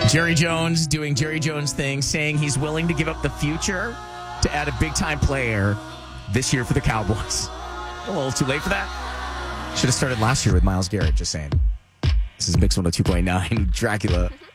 Jerry Jones doing Jerry Jones things, saying he's willing to give up the future to add a big-time player this year for the Cowboys. A little too late for that. Should have started last year with Myles Garrett, just saying. This is Mix 102.9, Dracula.